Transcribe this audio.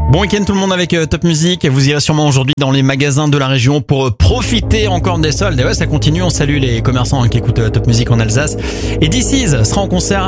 Bon week-end tout le monde avec Top Music. Vous irez sûrement aujourd'hui dans les magasins de la région pour profiter encore des soldes. Et ouais, ça continue. On salue les commerçants qui écoutent Top Music en Alsace. Et This Is sera en concert